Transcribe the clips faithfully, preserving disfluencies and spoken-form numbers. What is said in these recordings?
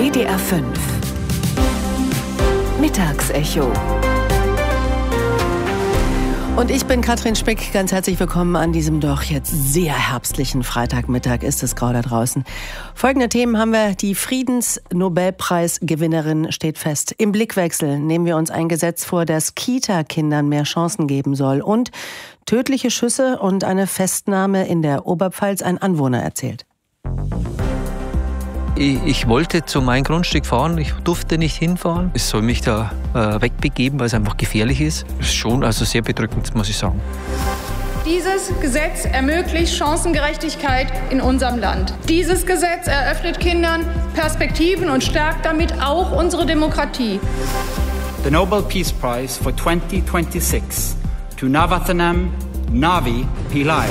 W D R fünf Mittagsecho. Und ich bin Katrin Spick, ganz herzlich willkommen an diesem doch jetzt sehr herbstlichen Freitagmittag. Ist es grau da draußen. Folgende Themen haben wir. Die Friedensnobelpreisgewinnerin steht fest. Im Blickwechsel nehmen wir uns ein Gesetz vor, das Kita-Kindern mehr Chancen geben soll. Und tödliche Schüsse und eine Festnahme in der Oberpfalz, ein Anwohner erzählt. Ich wollte zu meinem Grundstück fahren, ich durfte nicht hinfahren. Ich soll mich da äh, wegbegeben, weil es einfach gefährlich ist. Das ist schon also sehr bedrückend, muss ich sagen. Dieses Gesetz ermöglicht Chancengerechtigkeit in unserem Land. Dieses Gesetz eröffnet Kindern Perspektiven und stärkt damit auch unsere Demokratie. The Nobel Peace Prize for twenty twenty-six to Navathanam Navi Pillai.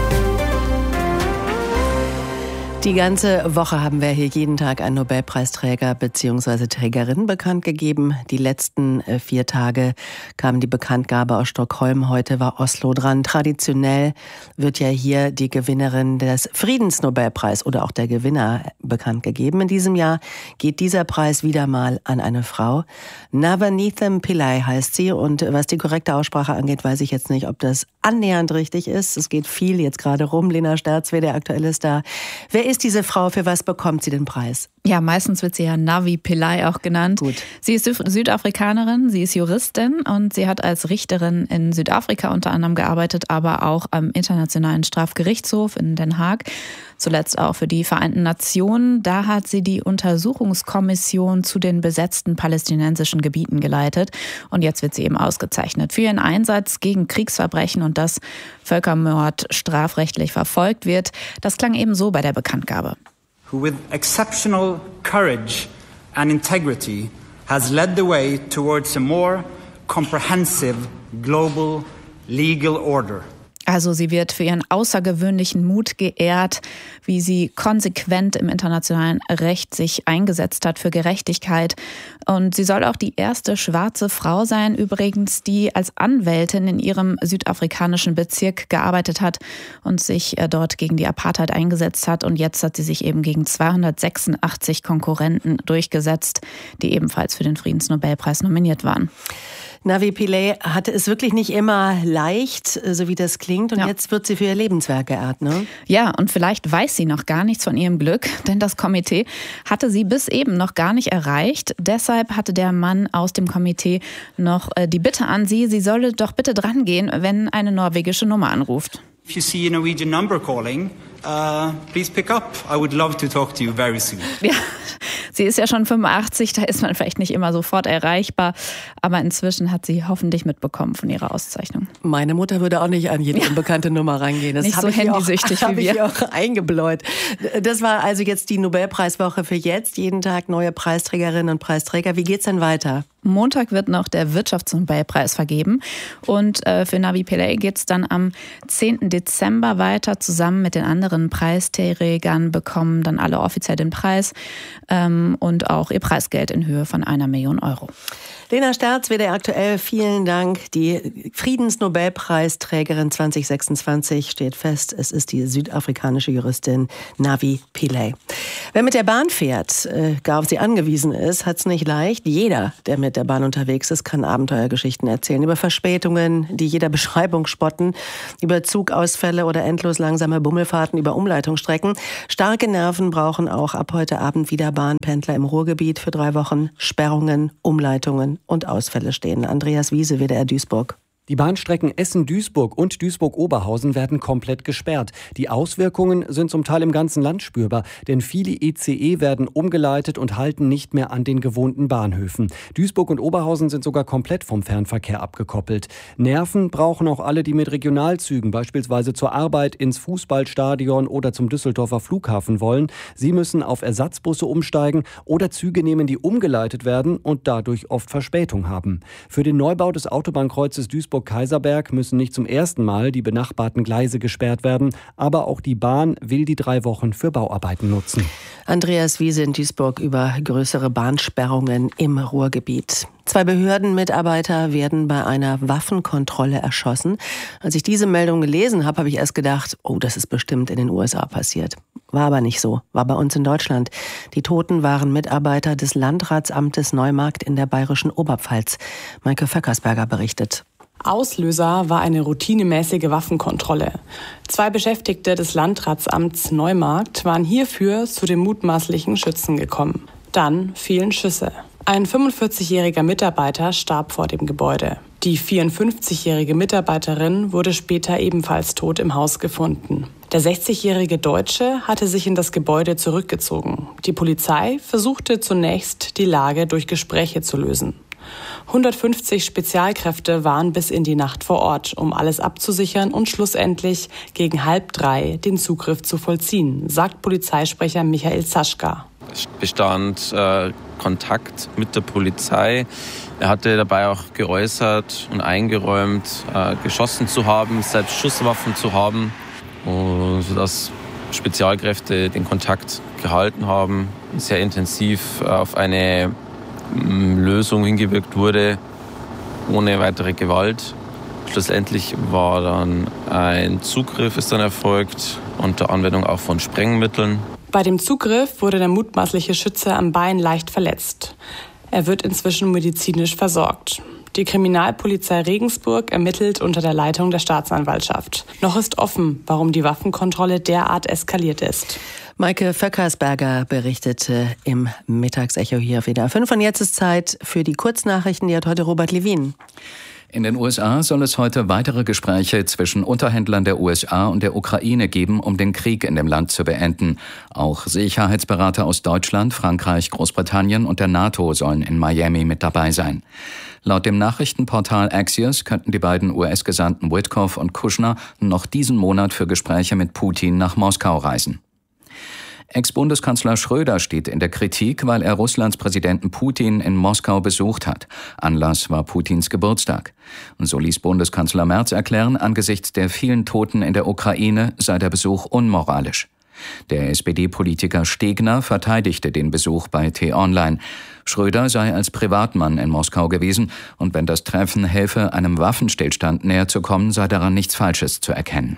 Die ganze Woche haben wir hier jeden Tag einen Nobelpreisträger bzw. Trägerin bekannt gegeben. Die letzten vier Tage kam die Bekanntgabe aus Stockholm. Heute war Oslo dran. Traditionell wird ja hier die Gewinnerin des Friedensnobelpreis oder auch der Gewinner bekannt gegeben. In diesem Jahr geht dieser Preis wieder mal an eine Frau. Navanithan Pillai heißt sie. Und was die korrekte Aussprache angeht, weiß ich jetzt nicht, ob das annähernd richtig ist. Es geht viel jetzt gerade rum. Lena Sterz, der aktuell ist da. Wer ist diese Frau? Für was bekommt sie den Preis? Ja, meistens wird sie ja Navi Pillai auch genannt. Gut. Sie ist Südafrikanerin, sie ist Juristin und sie hat als Richterin in Südafrika unter anderem gearbeitet, aber auch am Internationalen Strafgerichtshof in Den Haag. Zuletzt auch für die Vereinten Nationen. Da hat sie die Untersuchungskommission zu den besetzten palästinensischen Gebieten geleitet. Und jetzt wird sie eben ausgezeichnet für ihren Einsatz gegen Kriegsverbrechen und dass Völkermord strafrechtlich verfolgt wird. Das klang eben so bei der Bekanntgabe. Who with exceptional courage and integrity has led the way towards a more comprehensive global legal order. Also sie wird für ihren außergewöhnlichen Mut geehrt, wie sie konsequent im internationalen Recht sich eingesetzt hat für Gerechtigkeit. Und sie soll auch die erste schwarze Frau sein, übrigens, die als Anwältin in ihrem südafrikanischen Bezirk gearbeitet hat und sich dort gegen die Apartheid eingesetzt hat. Und jetzt hat sie sich eben gegen zweihundertsechsundachtzig Konkurrenten durchgesetzt, die ebenfalls für den Friedensnobelpreis nominiert waren. Navi Pillai hatte es wirklich nicht immer leicht, so wie das klingt. Und ja. Jetzt wird sie für ihr Lebenswerk geehrt, ne? Ja, und vielleicht weiß sie noch gar nichts von ihrem Glück, denn das Komitee hatte sie bis eben noch gar nicht erreicht. Deshalb hatte der Mann aus dem Komitee noch die Bitte an sie, sie solle doch bitte drangehen, wenn eine norwegische Nummer anruft. If you see a Norwegian number calling, uh, please pick up. I would love to talk to you very soon. Ja, sie ist ja schon fünfundachtzig, da ist man vielleicht nicht immer sofort erreichbar, aber inzwischen hat sie hoffentlich mitbekommen von ihrer Auszeichnung. Meine Mutter würde auch nicht an jede unbekannte Nummer rangehen. Das nicht so handysüchtig wie wir. Habe ich auch eingebläut. Das war also jetzt die Nobelpreiswoche für jetzt. Jeden Tag neue Preisträgerinnen und Preisträger. Wie geht's denn weiter? Montag wird noch der Wirtschaftsnobelpreis vergeben und äh, für Navi Pillai geht es dann am zehnten Dezember weiter. Zusammen mit den anderen Preisträgern bekommen dann alle offiziell den Preis ähm, und auch ihr Preisgeld in Höhe von einer Million Euro. Lena Sterz, W D R aktuell, vielen Dank. Die Friedensnobelpreisträgerin zwanzig sechsundzwanzig steht fest. Es ist die südafrikanische Juristin Navi Pillai. Wer mit der Bahn fährt, äh, gar auf sie angewiesen ist, hat es nicht leicht. Jeder, der mit der Bahn unterwegs ist, kann Abenteuergeschichten erzählen. Über Verspätungen, die jeder Beschreibung spotten, über Zugausfälle oder endlos langsame Bummelfahrten, über Umleitungsstrecken. Starke Nerven brauchen auch ab heute Abend wieder Bahnpendler im Ruhrgebiet für drei Wochen. Sperrungen, Umleitungen und Ausfälle stehen. Andreas Wiese, W D R Duisburg. Die Bahnstrecken Essen-Duisburg und Duisburg-Oberhausen werden komplett gesperrt. Die Auswirkungen sind zum Teil im ganzen Land spürbar, denn viele I C E werden umgeleitet und halten nicht mehr an den gewohnten Bahnhöfen. Duisburg und Oberhausen sind sogar komplett vom Fernverkehr abgekoppelt. Nerven brauchen auch alle, die mit Regionalzügen, beispielsweise zur Arbeit, ins Fußballstadion oder zum Düsseldorfer Flughafen wollen. Sie müssen auf Ersatzbusse umsteigen oder Züge nehmen, die umgeleitet werden und dadurch oft Verspätung haben. Für den Neubau des Autobahnkreuzes Duisburg Duisburg-Kaiserberg müssen nicht zum ersten Mal die benachbarten Gleise gesperrt werden, aber auch die Bahn will die drei Wochen für Bauarbeiten nutzen. Andreas Wiese in Duisburg über größere Bahnsperrungen im Ruhrgebiet. Zwei Behördenmitarbeiter werden bei einer Waffenkontrolle erschossen. Als ich diese Meldung gelesen habe, habe ich erst gedacht, oh, das ist bestimmt in den U S A passiert. War aber nicht so, war bei uns in Deutschland. Die Toten waren Mitarbeiter des Landratsamtes Neumarkt in der bayerischen Oberpfalz. Maike Vöckersberger berichtet. Auslöser war eine routinemäßige Waffenkontrolle. Zwei Beschäftigte des Landratsamts Neumarkt waren hierfür zu dem mutmaßlichen Schützen gekommen. Dann fielen Schüsse. Ein fünfundvierzigjähriger Mitarbeiter starb vor dem Gebäude. Die vierundfünfzigjährige Mitarbeiterin wurde später ebenfalls tot im Haus gefunden. Der sechzigjährige Deutsche hatte sich in das Gebäude zurückgezogen. Die Polizei versuchte zunächst, die Lage durch Gespräche zu lösen. hundertfünfzig Spezialkräfte waren bis in die Nacht vor Ort, um alles abzusichern und schlussendlich gegen halb drei den Zugriff zu vollziehen, sagt Polizeisprecher Michael Zaschka. Es bestand äh, Kontakt mit der Polizei. Er hatte dabei auch geäußert und eingeräumt, äh, geschossen zu haben, selbst Schusswaffen zu haben, und sodass Spezialkräfte den Kontakt gehalten haben, sehr intensiv auf eine Lösung hingewirkt wurde, ohne weitere Gewalt. Schlussendlich war dann ein Zugriff ist dann erfolgt, unter Anwendung auch von Sprengmitteln. Bei dem Zugriff wurde der mutmaßliche Schütze am Bein leicht verletzt. Er wird inzwischen medizinisch versorgt. Die Kriminalpolizei Regensburg ermittelt unter der Leitung der Staatsanwaltschaft. Noch ist offen, warum die Waffenkontrolle derart eskaliert ist. Maike Vöckersberger berichtete im Mittagsecho hier auf W D R fünf. Und jetzt ist Zeit für die Kurznachrichten. Die hat heute Robert Levin. In den U S A soll es heute weitere Gespräche zwischen Unterhändlern der U S A und der Ukraine geben, um den Krieg in dem Land zu beenden. Auch Sicherheitsberater aus Deutschland, Frankreich, Großbritannien und der NATO sollen in Miami mit dabei sein. Laut dem Nachrichtenportal Axios könnten die beiden U S-Gesandten Witkoff und Kushner noch diesen Monat für Gespräche mit Putin nach Moskau reisen. Ex-Bundeskanzler Schröder steht in der Kritik, weil er Russlands Präsidenten Putin in Moskau besucht hat. Anlass war Putins Geburtstag. So ließ Bundeskanzler Merz erklären, angesichts der vielen Toten in der Ukraine sei der Besuch unmoralisch. Der S P D-Politiker Stegner verteidigte den Besuch bei T-Online. Schröder sei als Privatmann in Moskau gewesen und wenn das Treffen helfe, einem Waffenstillstand näher zu kommen, sei daran nichts Falsches zu erkennen.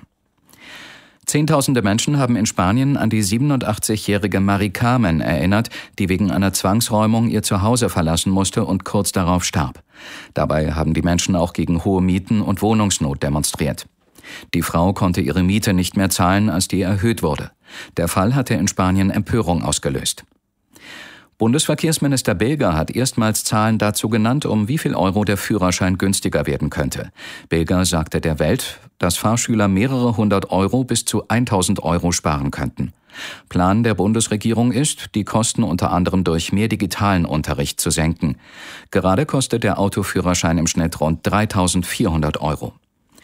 Zehntausende Menschen haben in Spanien an die siebenundachtzigjährige Mari Carmen erinnert, die wegen einer Zwangsräumung ihr Zuhause verlassen musste und kurz darauf starb. Dabei haben die Menschen auch gegen hohe Mieten und Wohnungsnot demonstriert. Die Frau konnte ihre Miete nicht mehr zahlen, als die erhöht wurde. Der Fall hatte in Spanien Empörung ausgelöst. Bundesverkehrsminister Bilger hat erstmals Zahlen dazu genannt, um wie viel Euro der Führerschein günstiger werden könnte. Bilger sagte der Welt, dass Fahrschüler mehrere hundert Euro bis zu tausend Euro sparen könnten. Plan der Bundesregierung ist, die Kosten unter anderem durch mehr digitalen Unterricht zu senken. Gerade kostet der Autoführerschein im Schnitt rund dreitausendvierhundert Euro.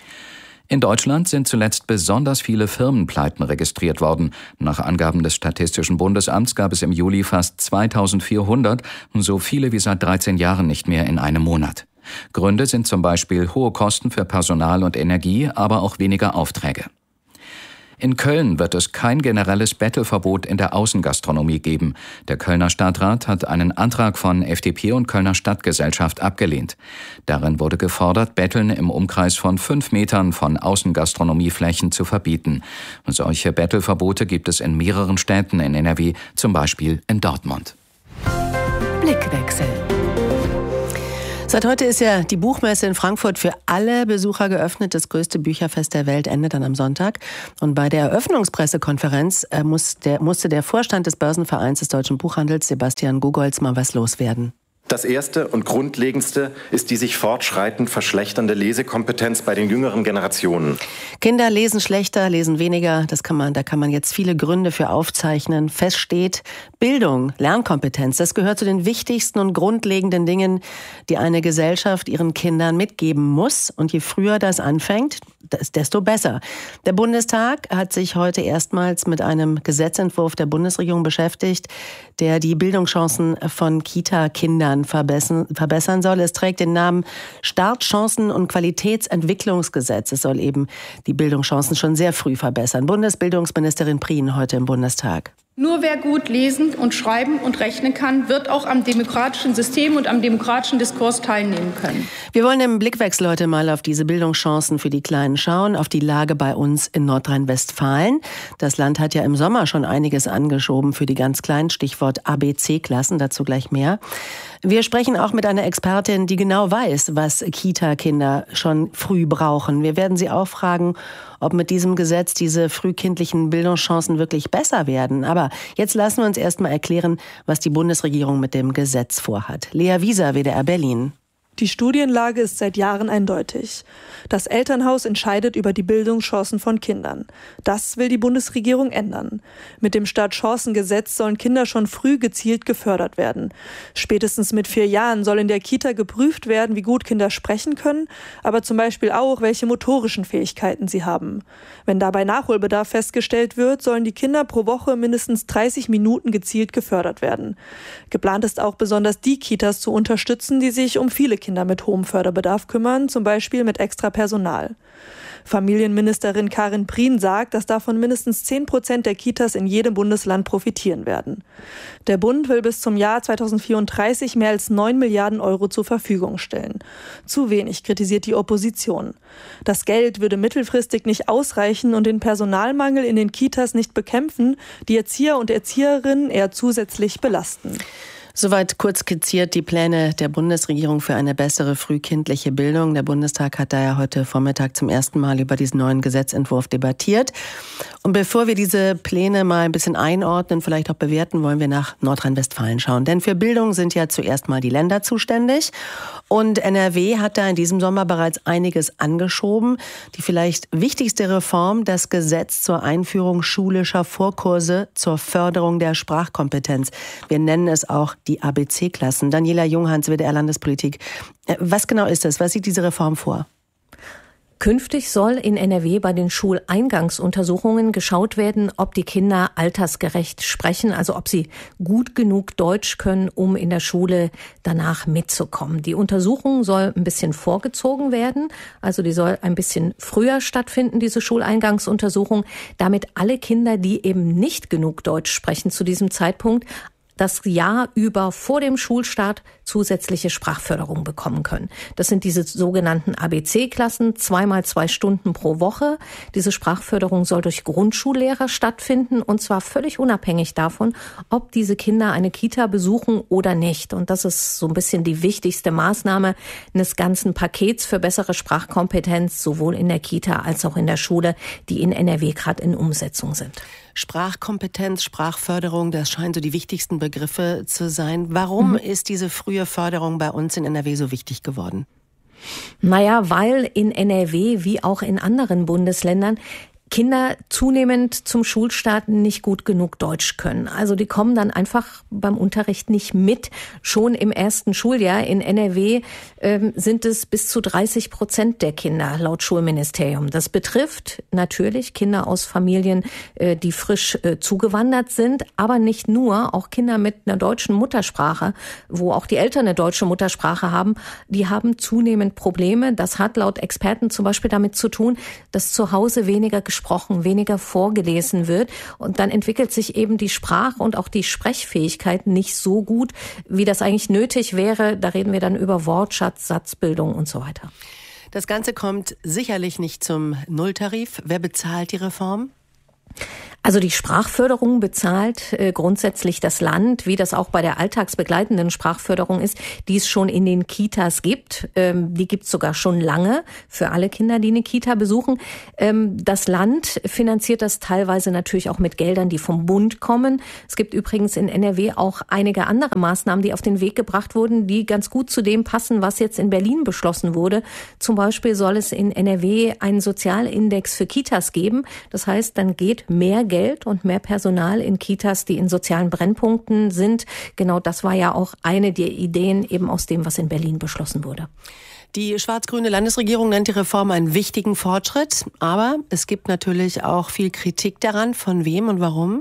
In Deutschland sind zuletzt besonders viele Firmenpleiten registriert worden. Nach Angaben des Statistischen Bundesamts gab es im Juli fast zweitausendvierhundert, so viele wie seit dreizehn Jahren nicht mehr in einem Monat. Gründe sind zum Beispiel hohe Kosten für Personal und Energie, aber auch weniger Aufträge. In Köln wird es kein generelles Bettelverbot in der Außengastronomie geben. Der Kölner Stadtrat hat einen Antrag von F D P und Kölner Stadtgesellschaft abgelehnt. Darin wurde gefordert, Betteln im Umkreis von fünf Metern von Außengastronomieflächen zu verbieten. Solche Bettelverbote gibt es in mehreren Städten in N R W, zum Beispiel in Dortmund. Blickwechsel. Seit heute ist ja die Buchmesse in Frankfurt für alle Besucher geöffnet. Das größte Bücherfest der Welt endet dann am Sonntag. Und bei der Eröffnungspressekonferenz äh, muss der, musste der Vorstand des Börsenvereins des deutschen Buchhandels, Sebastian Gugolz, mal was loswerden. Das erste und grundlegendste ist die sich fortschreitend verschlechternde Lesekompetenz bei den jüngeren Generationen. Kinder lesen schlechter, lesen weniger. Das kann man, da kann man jetzt viele Gründe für aufzeichnen. Fest steht, Bildung, Lernkompetenz, das gehört zu den wichtigsten und grundlegenden Dingen, die eine Gesellschaft ihren Kindern mitgeben muss. Und je früher das anfängt, desto besser. Der Bundestag hat sich heute erstmals mit einem Gesetzentwurf der Bundesregierung beschäftigt, der die Bildungschancen von Kita-Kindern verbessern soll. Es trägt den Namen Startchancen- und Qualitätsentwicklungsgesetz. Es soll eben die Bildungschancen schon sehr früh verbessern. Bundesbildungsministerin Prien heute im Bundestag. Nur wer gut lesen und schreiben und rechnen kann, wird auch am demokratischen System und am demokratischen Diskurs teilnehmen können. Wir wollen im Blickwechsel heute mal auf diese Bildungschancen für die Kleinen schauen, auf die Lage bei uns in Nordrhein-Westfalen. Das Land hat ja im Sommer schon einiges angeschoben für die ganz Kleinen, Stichwort A B C-Klassen, dazu gleich mehr. Wir sprechen auch mit einer Expertin, die genau weiß, was Kita-Kinder schon früh brauchen. Wir werden sie auch fragen, ob mit diesem Gesetz diese frühkindlichen Bildungschancen wirklich besser werden. Aber jetzt lassen wir uns erst mal erklären, was die Bundesregierung mit dem Gesetz vorhat. Lea Wieser, W D R Berlin. Die Studienlage ist seit Jahren eindeutig. Das Elternhaus entscheidet über die Bildungschancen von Kindern. Das will die Bundesregierung ändern. Mit dem Startchancengesetz sollen Kinder schon früh gezielt gefördert werden. Spätestens mit vier Jahren soll in der Kita geprüft werden, wie gut Kinder sprechen können, aber zum Beispiel auch, welche motorischen Fähigkeiten sie haben. Wenn dabei Nachholbedarf festgestellt wird, sollen die Kinder pro Woche mindestens dreißig Minuten gezielt gefördert werden. Geplant ist auch besonders die Kitas zu unterstützen, die sich um viele Kinder Kinder mit hohem Förderbedarf kümmern, zum Beispiel mit extra Personal. Familienministerin Karin Prien sagt, dass davon mindestens zehn Prozent der Kitas in jedem Bundesland profitieren werden. Der Bund will bis zum Jahr zweitausendvierunddreißig mehr als neun Milliarden Euro zur Verfügung stellen. Zu wenig, kritisiert die Opposition. Das Geld würde mittelfristig nicht ausreichen und den Personalmangel in den Kitas nicht bekämpfen, die Erzieher und Erzieherinnen eher zusätzlich belasten. Soweit kurz skizziert die Pläne der Bundesregierung für eine bessere frühkindliche Bildung. Der Bundestag hat daher heute Vormittag zum ersten Mal über diesen neuen Gesetzentwurf debattiert. Und bevor wir diese Pläne mal ein bisschen einordnen, vielleicht auch bewerten, wollen wir nach Nordrhein-Westfalen schauen. Denn für Bildung sind ja zuerst mal die Länder zuständig. Und N R W hat da in diesem Sommer bereits einiges angeschoben. Die vielleicht wichtigste Reform, das Gesetz zur Einführung schulischer Vorkurse zur Förderung der Sprachkompetenz. Wir nennen es auch die A B C-Klassen. Daniela Junghans, W D R Landespolitik. Was genau ist das? Was sieht diese Reform vor? Künftig soll in N R W bei den Schuleingangsuntersuchungen geschaut werden, ob die Kinder altersgerecht sprechen, also ob sie gut genug Deutsch können, um in der Schule danach mitzukommen. Die Untersuchung soll ein bisschen vorgezogen werden, also die soll ein bisschen früher stattfinden, diese Schuleingangsuntersuchung, damit alle Kinder, die eben nicht genug Deutsch sprechen zu diesem Zeitpunkt, das Jahr über vor dem Schulstart zusätzliche Sprachförderung bekommen können. Das sind diese sogenannten A B C-Klassen, zweimal zwei Stunden pro Woche. Diese Sprachförderung soll durch Grundschullehrer stattfinden und zwar völlig unabhängig davon, ob diese Kinder eine Kita besuchen oder nicht. Und das ist so ein bisschen die wichtigste Maßnahme eines ganzen Pakets für bessere Sprachkompetenz, sowohl in der Kita als auch in der Schule, die in N R W gerade in Umsetzung sind. Sprachkompetenz, Sprachförderung, das scheinen so die wichtigsten Begriffe zu sein. Warum mhm. ist diese frühe Förderung bei uns in N R W so wichtig geworden? Naja, weil in N R W wie auch in anderen Bundesländern Kinder zunehmend zum Schulstart nicht gut genug Deutsch können. Also die kommen dann einfach beim Unterricht nicht mit. Schon im ersten Schuljahr in N R W ähm, sind es bis zu dreißig Prozent der Kinder laut Schulministerium. Das betrifft natürlich Kinder aus Familien, äh, die frisch äh, zugewandert sind, aber nicht nur, auch Kinder mit einer deutschen Muttersprache, wo auch die Eltern eine deutsche Muttersprache haben, die haben zunehmend Probleme. Das hat laut Experten zum Beispiel damit zu tun, dass zu Hause weniger gesprochen gesprochen, weniger vorgelesen wird. Und dann entwickelt sich eben die Sprach- und auch die Sprechfähigkeit nicht so gut, wie das eigentlich nötig wäre. Da reden wir dann über Wortschatz, Satzbildung und so weiter. Das Ganze kommt sicherlich nicht zum Nulltarif. Wer bezahlt die Reform? Also die Sprachförderung bezahlt äh, grundsätzlich das Land, wie das auch bei der alltagsbegleitenden Sprachförderung ist, die es schon in den Kitas gibt. Ähm, die gibt es sogar schon lange für alle Kinder, die eine Kita besuchen. Ähm, das Land finanziert das teilweise natürlich auch mit Geldern, die vom Bund kommen. Es gibt übrigens in N R W auch einige andere Maßnahmen, die auf den Weg gebracht wurden, die ganz gut zu dem passen, was jetzt in Berlin beschlossen wurde. Zum Beispiel soll es in N R W einen Sozialindex für Kitas geben. Das heißt, dann geht mehr Geld und mehr Personal in Kitas, die in sozialen Brennpunkten sind. Genau das war ja auch eine der Ideen eben aus dem, was in Berlin beschlossen wurde. Die schwarz-grüne Landesregierung nennt die Reform einen wichtigen Fortschritt, aber es gibt natürlich auch viel Kritik daran. Von wem und warum?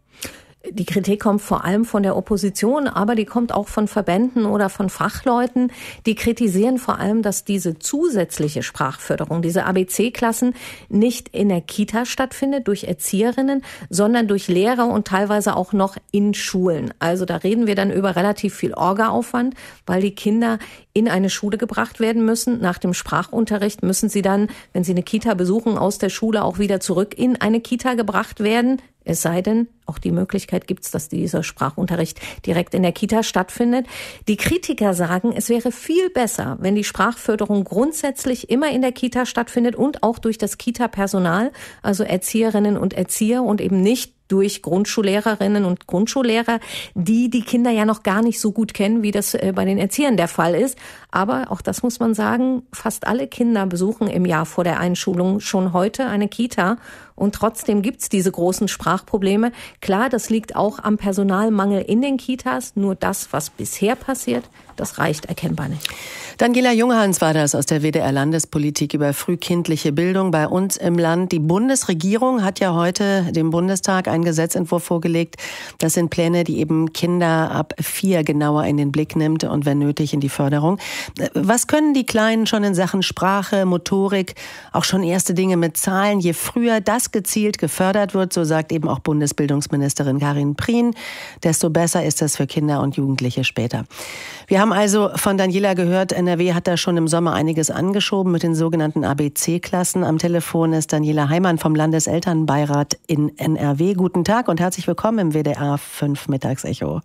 Die Kritik kommt vor allem von der Opposition, aber die kommt auch von Verbänden oder von Fachleuten. Die kritisieren vor allem, dass diese zusätzliche Sprachförderung, diese A B C-Klassen, nicht in der Kita stattfindet durch Erzieherinnen, sondern durch Lehrer und teilweise auch noch in Schulen. Also da reden wir dann über relativ viel Orga-Aufwand, weil die Kinder in eine Schule gebracht werden müssen. Nach dem Sprachunterricht müssen sie dann, wenn sie eine Kita besuchen, aus der Schule auch wieder zurück in eine Kita gebracht werden. Es sei denn, auch die Möglichkeit gibt es, dass dieser Sprachunterricht direkt in der Kita stattfindet. Die Kritiker sagen, es wäre viel besser, wenn die Sprachförderung grundsätzlich immer in der Kita stattfindet und auch durch das Kita-Personal, also Erzieherinnen und Erzieher und eben nicht durch Grundschullehrerinnen und Grundschullehrer, die die Kinder ja noch gar nicht so gut kennen, wie das bei den Erziehern der Fall ist. Aber auch das muss man sagen, fast alle Kinder besuchen im Jahr vor der Einschulung schon heute eine Kita. Und trotzdem gibt's diese großen Sprachprobleme. Klar, das liegt auch am Personalmangel in den Kitas. Nur das, was bisher passiert, das reicht erkennbar nicht. Daniela Junghans war das aus der W D R Landespolitik über frühkindliche Bildung bei uns im Land. Die Bundesregierung hat ja heute dem Bundestag einen Gesetzentwurf vorgelegt. Das sind Pläne, die eben Kinder ab vier genauer in den Blick nimmt und wenn nötig in die Förderung. Was können die Kleinen schon in Sachen Sprache, Motorik, auch schon erste Dinge mit Zahlen? Je früher das gezielt gefördert wird, so sagt eben auch Bundesbildungsministerin Karin Prien, desto besser ist das für Kinder und Jugendliche später. Wir haben also von Daniela gehört, N R W hat da schon im Sommer einiges angeschoben mit den sogenannten A B C-Klassen. Am Telefon ist Daniela Heimann vom Landeselternbeirat in N R W. Guten Tag und herzlich willkommen im W D R fünf Mittagsecho.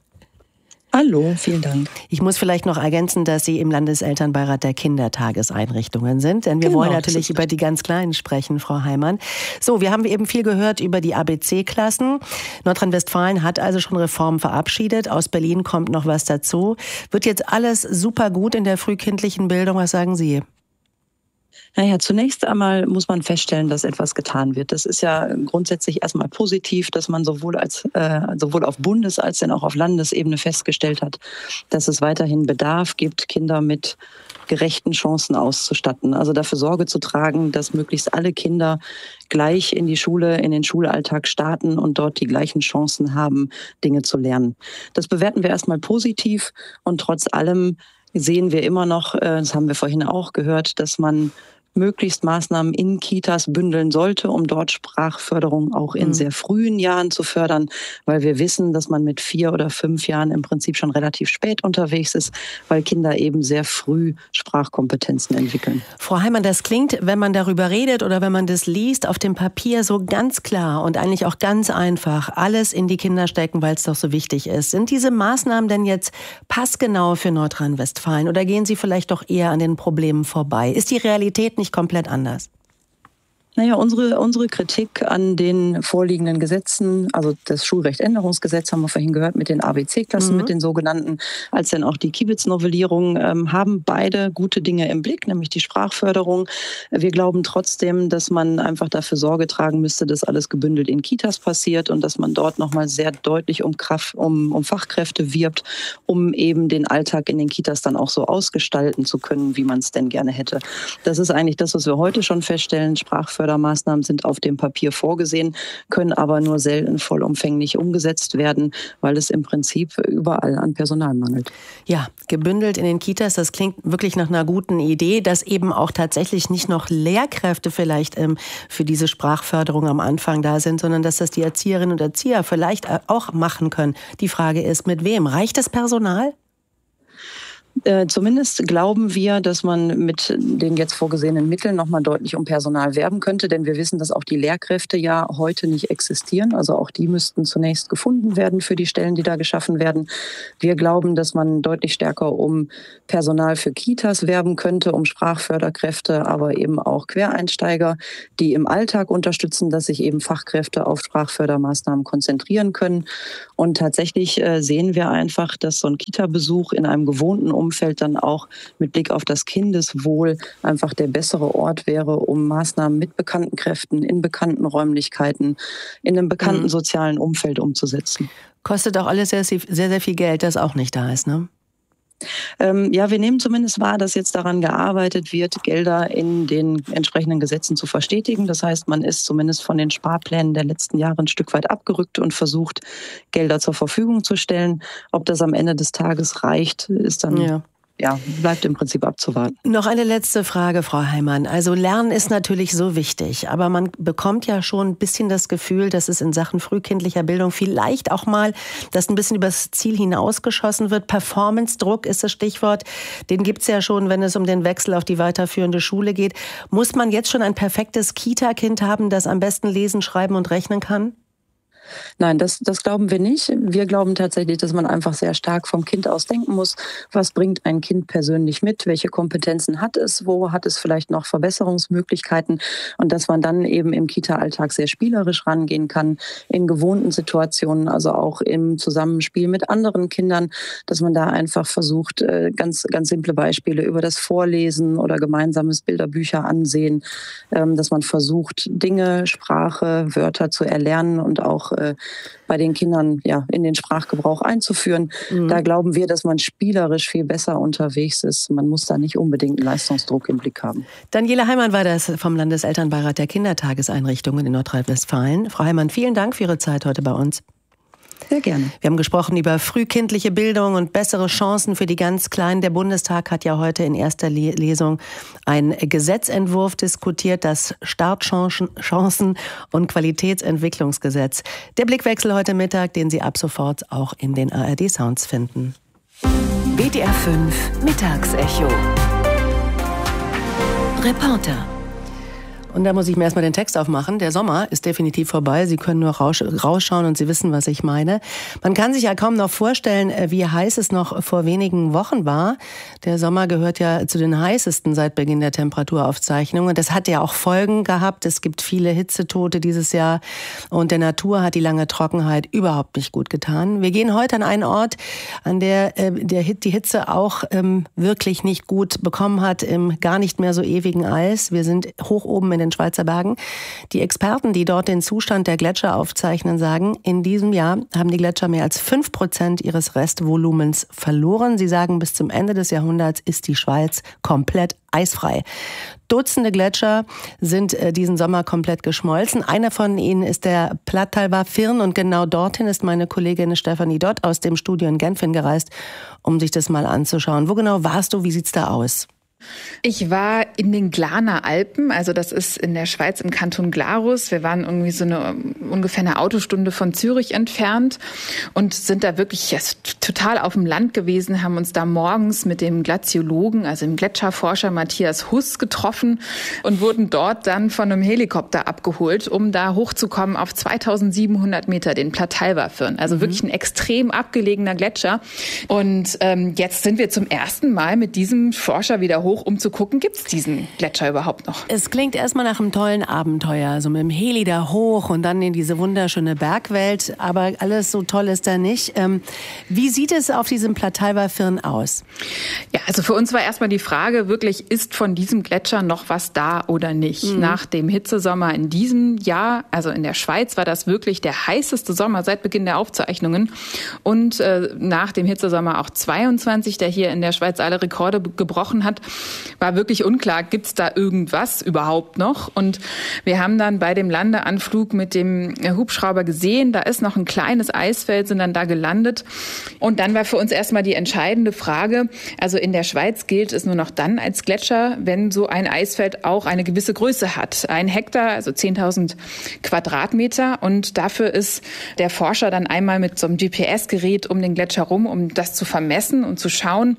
Hallo, vielen Dank. Ich muss vielleicht noch ergänzen, dass Sie im Landeselternbeirat der Kindertageseinrichtungen sind, denn wir genau, wollen natürlich über die ganz Kleinen sprechen, Frau Heimann. So, wir haben eben viel gehört über die A B C-Klassen. Nordrhein-Westfalen hat also schon Reformen verabschiedet. Aus Berlin kommt noch was dazu. Wird jetzt alles super gut in der frühkindlichen Bildung? Was sagen Sie? Naja, zunächst einmal muss man feststellen, dass etwas getan wird. Das ist ja grundsätzlich erstmal positiv, dass man sowohl als äh, sowohl auf Bundes- als auch auf Landesebene festgestellt hat, dass es weiterhin Bedarf gibt, Kinder mit gerechten Chancen auszustatten. Also dafür Sorge zu tragen, dass möglichst alle Kinder gleich in die Schule, in den Schulalltag starten und dort die gleichen Chancen haben, Dinge zu lernen. Das bewerten wir erstmal positiv und trotz allem sehen wir immer noch, das haben wir vorhin auch gehört, dass man möglichst Maßnahmen in Kitas bündeln sollte, um dort Sprachförderung auch in mhm. sehr frühen Jahren zu fördern, weil wir wissen, dass man mit vier oder fünf Jahren im Prinzip schon relativ spät unterwegs ist, weil Kinder eben sehr früh Sprachkompetenzen entwickeln. Frau Heimann, das klingt, wenn man darüber redet oder wenn man das liest, auf dem Papier so ganz klar und eigentlich auch ganz einfach, alles in die Kinder stecken, weil es doch so wichtig ist. Sind diese Maßnahmen denn jetzt passgenau für Nordrhein-Westfalen oder gehen sie vielleicht doch eher an den Problemen vorbei? Ist die Realität nicht komplett anders? Naja, unsere, unsere Kritik an den vorliegenden Gesetzen, also das Schulrechtänderungsgesetz haben wir vorhin gehört mit den A B C-Klassen, mhm. mit den sogenannten, als dann auch die Kibitz-Novellierung, ähm, haben beide gute Dinge im Blick, nämlich die Sprachförderung. Wir glauben trotzdem, dass man einfach dafür Sorge tragen müsste, dass alles gebündelt in Kitas passiert und dass man dort nochmal sehr deutlich um, Kraft, um, um Fachkräfte wirbt, um eben den Alltag in den Kitas dann auch so ausgestalten zu können, wie man es denn gerne hätte. Das ist eigentlich das, was wir heute schon feststellen. Sprachförderung Fördermaßnahmen sind auf dem Papier vorgesehen, können aber nur selten vollumfänglich umgesetzt werden, weil es im Prinzip überall an Personal mangelt. Ja, gebündelt in den Kitas, das klingt wirklich nach einer guten Idee, dass eben auch tatsächlich nicht noch Lehrkräfte vielleicht ähm, für diese Sprachförderung am Anfang da sind, sondern dass das die Erzieherinnen und Erzieher vielleicht auch machen können. Die Frage ist, mit wem? Reicht das Personal? Äh, zumindest glauben wir, dass man mit den jetzt vorgesehenen Mitteln noch mal deutlich um Personal werben könnte, denn wir wissen, dass auch die Lehrkräfte ja heute nicht existieren. Also auch die müssten zunächst gefunden werden für die Stellen, die da geschaffen werden. Wir glauben, dass man deutlich stärker um Personal für Kitas werben könnte, um Sprachförderkräfte, aber eben auch Quereinsteiger, die im Alltag unterstützen, dass sich eben Fachkräfte auf Sprachfördermaßnahmen konzentrieren können. Und tatsächlich äh, sehen wir einfach, dass so ein Kita-Besuch in einem gewohnten Umfeld dann auch mit Blick auf das Kindeswohl einfach der bessere Ort wäre, um Maßnahmen mit bekannten Kräften, in bekannten Räumlichkeiten, in einem bekannten mhm. sozialen Umfeld umzusetzen. Kostet auch alles sehr, sehr, sehr viel Geld, das auch nicht da ist, ne? Ähm, ja, wir nehmen zumindest wahr, dass jetzt daran gearbeitet wird, Gelder in den entsprechenden Gesetzen zu verstetigen. Das heißt, man ist zumindest von den Sparplänen der letzten Jahre ein Stück weit abgerückt und versucht, Gelder zur Verfügung zu stellen. Ob das am Ende des Tages reicht, ist dann... Ja. Ja, bleibt im Prinzip abzuwarten. Noch eine letzte Frage, Frau Heimann. Also Lernen ist natürlich so wichtig, aber man bekommt ja schon ein bisschen das Gefühl, dass es in Sachen frühkindlicher Bildung vielleicht auch mal, dass ein bisschen übers Ziel hinausgeschossen wird. Performance-Druck ist das Stichwort. Den gibt's ja schon, wenn es um den Wechsel auf die weiterführende Schule geht. Muss man jetzt schon ein perfektes Kita-Kind haben, das am besten lesen, schreiben und rechnen kann? Nein, das, das glauben wir nicht. Wir glauben tatsächlich, dass man einfach sehr stark vom Kind aus denken muss. Was bringt ein Kind persönlich mit? Welche Kompetenzen hat es? Wo hat es vielleicht noch Verbesserungsmöglichkeiten? Und dass man dann eben im Kita-Alltag sehr spielerisch rangehen kann, in gewohnten Situationen, also auch im Zusammenspiel mit anderen Kindern, dass man da einfach versucht, ganz, ganz simple Beispiele über das Vorlesen oder gemeinsames Bilderbücher ansehen, dass man versucht, Dinge, Sprache, Wörter zu erlernen und auch bei den Kindern ja in den Sprachgebrauch einzuführen. Mhm. Da glauben wir, dass man spielerisch viel besser unterwegs ist. Man muss da nicht unbedingt einen Leistungsdruck im Blick haben. Daniela Heimann war das vom Landeselternbeirat der Kindertageseinrichtungen in Nordrhein-Westfalen. Frau Heimann, vielen Dank für Ihre Zeit heute bei uns. Sehr gerne. Wir haben gesprochen über frühkindliche Bildung und bessere Chancen für die ganz Kleinen. Der Bundestag hat ja heute in erster Lesung einen Gesetzentwurf diskutiert, das Startchancen- und Qualitätsentwicklungsgesetz. Der Blickwechsel heute Mittag, den Sie ab sofort auch in den A R D-Sounds finden. W D R fünf Mittagsecho. Reporter. Und da muss ich mir erstmal den Text aufmachen. Der Sommer ist definitiv vorbei. Sie können nur rausschauen und Sie wissen, was ich meine. Man kann sich ja kaum noch vorstellen, wie heiß es noch vor wenigen Wochen war. Der Sommer gehört ja zu den heißesten seit Beginn der Temperaturaufzeichnungen. Das hat ja auch Folgen gehabt. Es gibt viele Hitzetote dieses Jahr. Und der Natur hat die lange Trockenheit überhaupt nicht gut getan. Wir gehen heute an einen Ort, an der äh, der Hit, die Hitze auch ähm, wirklich nicht gut bekommen hat, im gar nicht mehr so ewigen Eis. Wir sind hoch oben in in den Schweizer Bergen. Die Experten, die dort den Zustand der Gletscher aufzeichnen, sagen, in diesem Jahr haben die Gletscher mehr als fünf Prozent ihres Restvolumens verloren. Sie sagen, bis zum Ende des Jahrhunderts ist die Schweiz komplett eisfrei. Dutzende Gletscher sind äh, diesen Sommer komplett geschmolzen. Einer von ihnen ist der Plattalber Firn und genau dorthin ist meine Kollegin Stefanie Dott aus dem Studio in Genf hingereist, um sich das mal anzuschauen. Wo genau warst du? Wie sieht's da aus? Ich war in den Glaner Alpen, also das ist in der Schweiz im Kanton Glarus. Wir waren irgendwie so eine ungefähr eine Autostunde von Zürich entfernt und sind da wirklich ja, total auf dem Land gewesen, haben uns da morgens mit dem Glaziologen, also dem Gletscherforscher Matthias Huss getroffen und wurden dort dann von einem Helikopter abgeholt, um da hochzukommen auf zweitausendsiebenhundert Meter, den Plattalber Firn. Also mhm. wirklich ein extrem abgelegener Gletscher. Und ähm, jetzt sind wir zum ersten Mal mit diesem Forscher wieder hoch, um zu gucken, gibt es diesen Gletscher überhaupt noch? Es klingt erstmal nach einem tollen Abenteuer, so mit dem Heli da hoch und dann in diese wunderschöne Bergwelt, aber alles so toll ist da nicht. Ähm, wie sieht es auf diesem Plattalber Firn aus? Ja, also für uns war erstmal die Frage, wirklich, ist von diesem Gletscher noch was da oder nicht? Mhm. Nach dem Hitzesommer in diesem Jahr, also in der Schweiz, war das wirklich der heißeste Sommer seit Beginn der Aufzeichnungen und äh, nach dem Hitzesommer auch zweiundzwanzig, der hier in der Schweiz alle Rekorde gebrochen hat, war wirklich unklar, gibt es da irgendwas überhaupt noch? Und wir haben dann bei dem Landeanflug mit dem Hubschrauber gesehen, da ist noch ein kleines Eisfeld, sind dann da gelandet. Und dann war für uns erstmal die entscheidende Frage, also in der Schweiz gilt es nur noch dann als Gletscher, wenn so ein Eisfeld auch eine gewisse Größe hat. Ein Hektar, also zehntausend Quadratmeter. Und dafür ist der Forscher dann einmal mit so einem G P S-Gerät um den Gletscher rum, um das zu vermessen und zu schauen,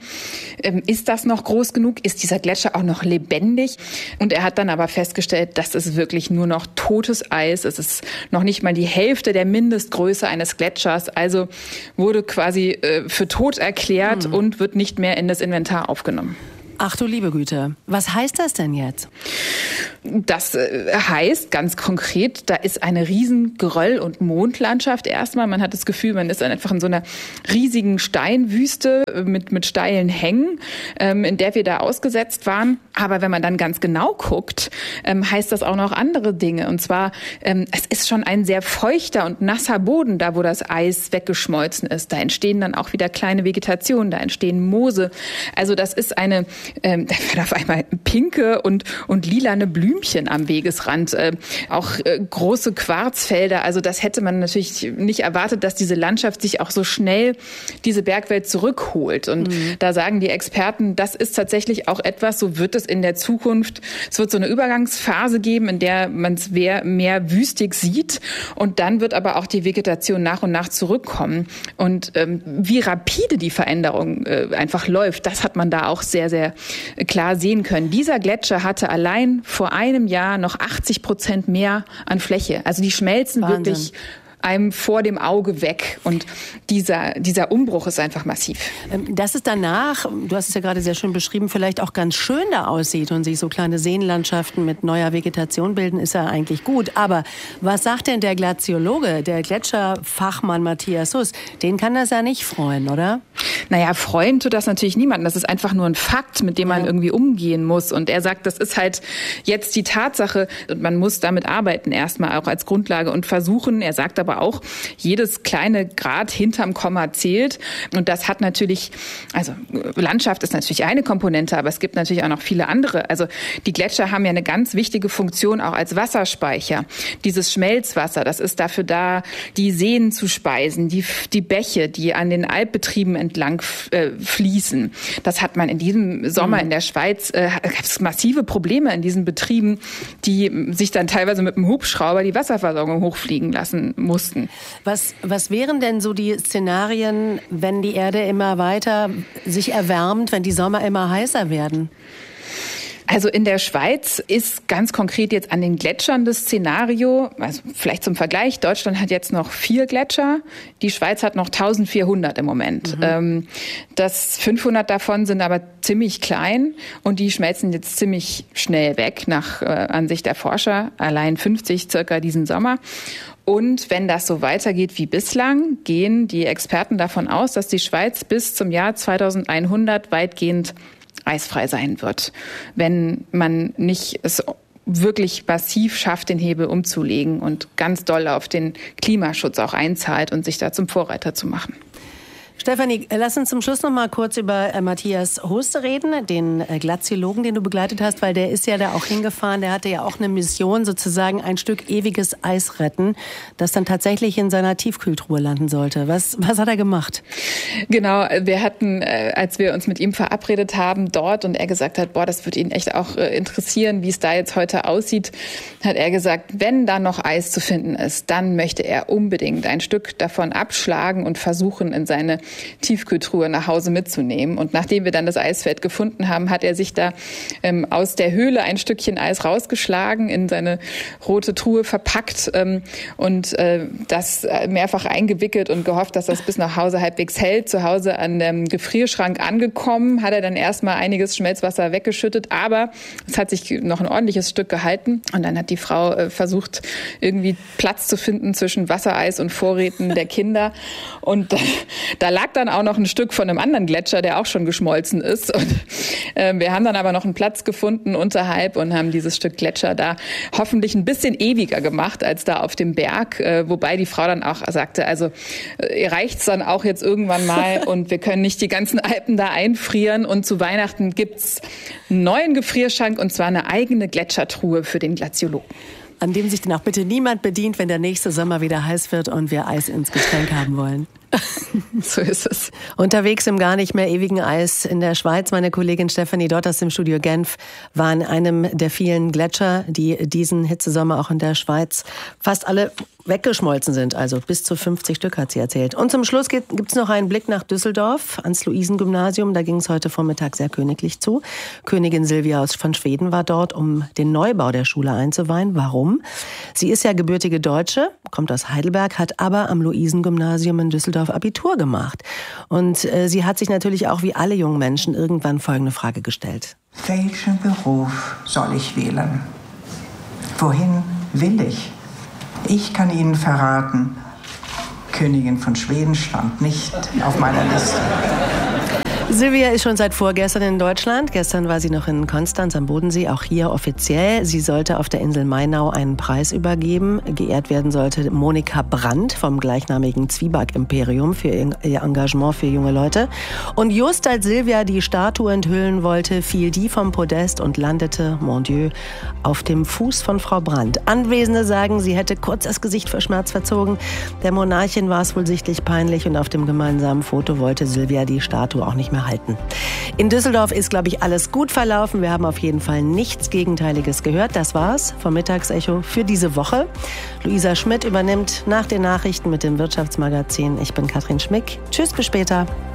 ist das noch groß genug? Ist dieser Gletscher auch noch lebendig? Und er hat dann aber festgestellt, das ist wirklich nur noch totes Eis. Es ist noch nicht mal die Hälfte der Mindestgröße eines Gletschers. Also wurde quasi äh, für tot erklärt mhm. und wird nicht mehr in das Inventar aufgenommen. Ach du liebe Güte. Was heißt das denn jetzt? Das heißt ganz konkret, da ist eine riesen Geröll- und Mondlandschaft erstmal. Man hat das Gefühl, man ist einfach in so einer riesigen Steinwüste mit, mit steilen Hängen, ähm, in der wir da ausgesetzt waren. Aber wenn man dann ganz genau guckt, ähm, heißt das auch noch andere Dinge. Und zwar, ähm, es ist schon ein sehr feuchter und nasser Boden, da wo das Eis weggeschmolzen ist. Da entstehen dann auch wieder kleine Vegetationen, da entstehen Moose. Also das ist eine, ähm, da werden auf einmal pinke und, und lilane Blümchen am Wegesrand. Äh, auch äh, große Quarzfelder. Also das hätte man natürlich nicht erwartet, dass diese Landschaft sich auch so schnell diese Bergwelt zurückholt. Und mhm. da sagen die Experten, das ist tatsächlich auch etwas, so wird es in der Zukunft, es wird so eine Übergangsphase geben, in der man es mehr, mehr wüstig sieht. Und dann wird aber auch die Vegetation nach und nach zurückkommen. Und ähm, wie rapide die Veränderung äh, einfach läuft, das hat man da auch sehr, sehr klar sehen können. Dieser Gletscher hatte allein vor einem Jahr noch achtzig Prozent mehr an Fläche. Also die schmelzen Wahnsinn. Wirklich einem vor dem Auge weg. Und dieser, dieser Umbruch ist einfach massiv. Dass es danach, du hast es ja gerade sehr schön beschrieben, vielleicht auch ganz schön da aussieht und sich so kleine Seenlandschaften mit neuer Vegetation bilden, ist ja eigentlich gut. Aber was sagt denn der Glaziologe, der Gletscherfachmann Matthias Huss? Den kann das ja nicht freuen, oder? Naja, freuen tut das natürlich niemanden. Das ist einfach nur ein Fakt, mit dem man ja. irgendwie umgehen muss. Und er sagt, das ist halt jetzt die Tatsache und man muss damit arbeiten, erstmal auch als Grundlage und versuchen. Er sagt aber auch, jedes kleine Grad hinterm Komma zählt. Und das hat natürlich, also Landschaft ist natürlich eine Komponente, aber es gibt natürlich auch noch viele andere. Also die Gletscher haben ja eine ganz wichtige Funktion auch als Wasserspeicher. Dieses Schmelzwasser, das ist dafür da, die Seen zu speisen, die, die Bäche, die an den Alpbetrieben entlang äh, fließen. Das hat man in diesem Sommer mhm. in der Schweiz, äh, gab es massive Probleme in diesen Betrieben, die sich dann teilweise mit dem Hubschrauber die Wasserversorgung hochfliegen lassen mussten. Was, was wären denn so die Szenarien, wenn die Erde immer weiter sich erwärmt, wenn die Sommer immer heißer werden? Also in der Schweiz ist ganz konkret jetzt an den Gletschern das Szenario, also vielleicht zum Vergleich, Deutschland hat jetzt noch vier Gletscher, die Schweiz hat noch eintausendvierhundert im Moment. Mhm. Das fünfhundert davon sind aber ziemlich klein und die schmelzen jetzt ziemlich schnell weg, nach äh, Ansicht der Forscher, allein fünfzig circa diesen Sommer. Und wenn das so weitergeht wie bislang, gehen die Experten davon aus, dass die Schweiz bis zum Jahr zweitausendeinhundert weitgehend eisfrei sein wird, wenn man nicht es wirklich massiv schafft, den Hebel umzulegen und ganz doll auf den Klimaschutz auch einzahlt und sich da zum Vorreiter zu machen. Stefanie, lass uns zum Schluss noch mal kurz über äh, Matthias Huss reden, den äh, Glaziologen, den du begleitet hast, weil der ist ja da auch hingefahren, der hatte ja auch eine Mission, sozusagen ein Stück ewiges Eis retten, das dann tatsächlich in seiner Tiefkühltruhe landen sollte. Was, was hat er gemacht? Genau, wir hatten, äh, als wir uns mit ihm verabredet haben dort und er gesagt hat, boah, das würde ihn echt auch äh, interessieren, wie es da jetzt heute aussieht, hat er gesagt, wenn da noch Eis zu finden ist, dann möchte er unbedingt ein Stück davon abschlagen und versuchen, in seine Tiefkühltruhe nach Hause mitzunehmen. Und nachdem wir dann das Eisfeld gefunden haben, hat er sich da ähm, aus der Höhle ein Stückchen Eis rausgeschlagen, in seine rote Truhe verpackt ähm, und äh, das mehrfach eingewickelt und gehofft, dass das bis nach Hause halbwegs hält. Zu Hause an dem Gefrierschrank angekommen, hat er dann erstmal einiges Schmelzwasser weggeschüttet, aber es hat sich noch ein ordentliches Stück gehalten. Und dann hat die Frau äh, versucht, irgendwie Platz zu finden zwischen Wassereis und Vorräten der Kinder. Und äh, da lag dann auch noch ein Stück von einem anderen Gletscher, der auch schon geschmolzen ist. Und äh, wir haben dann aber noch einen Platz gefunden unterhalb und haben dieses Stück Gletscher da hoffentlich ein bisschen ewiger gemacht als da auf dem Berg. Äh, wobei die Frau dann auch sagte, also äh, ihr reicht's dann auch jetzt irgendwann mal und wir können nicht die ganzen Alpen da einfrieren. Und zu Weihnachten gibt's einen neuen Gefrierschrank und zwar eine eigene Gletschertruhe für den Glaziologen. An dem sich dann auch bitte niemand bedient, wenn der nächste Sommer wieder heiß wird und wir Eis ins Getränk haben wollen. So ist es. Unterwegs im gar nicht mehr ewigen Eis in der Schweiz. Meine Kollegin Stefanie Dott aus dem Studio Genf war in einem der vielen Gletscher, die diesen Hitzesommer auch in der Schweiz fast alle weggeschmolzen sind. Also bis zu fünfzig Stück, hat sie erzählt. Und zum Schluss gibt es noch einen Blick nach Düsseldorf, ans Luisengymnasium. Da ging es heute Vormittag sehr königlich zu. Königin Silvia aus von Schweden war dort, um den Neubau der Schule einzuweihen. Warum? Sie ist ja gebürtige Deutsche, kommt aus Heidelberg, hat aber am Luisengymnasium in Düsseldorf Düsseldorf Abitur gemacht. Und äh, sie hat sich natürlich auch wie alle jungen Menschen irgendwann folgende Frage gestellt. Welchen Beruf soll ich wählen? Wohin will ich? Ich kann Ihnen verraten, Königin von Schweden stand nicht auf meiner Liste. Silvia ist schon seit vorgestern in Deutschland. Gestern war sie noch in Konstanz am Bodensee, auch hier offiziell. Sie sollte auf der Insel Mainau einen Preis übergeben. Geehrt werden sollte Monika Brandt vom gleichnamigen Zwieback-Imperium für ihr Engagement für junge Leute. Und just als Silvia die Statue enthüllen wollte, fiel die vom Podest und landete, mon Dieu, auf dem Fuß von Frau Brandt. Anwesende sagen, sie hätte kurz das Gesicht vor Schmerz verzogen. Der Monarchin war es wohl sichtlich peinlich und auf dem gemeinsamen Foto wollte Silvia die Statue auch nicht mehr halten. In Düsseldorf ist, glaube ich, alles gut verlaufen. Wir haben auf jeden Fall nichts Gegenteiliges gehört. Das war's vom Mittagsecho für diese Woche. Luisa Schmidt übernimmt nach den Nachrichten mit dem Wirtschaftsmagazin. Ich bin Katrin Schmick. Tschüss, bis später.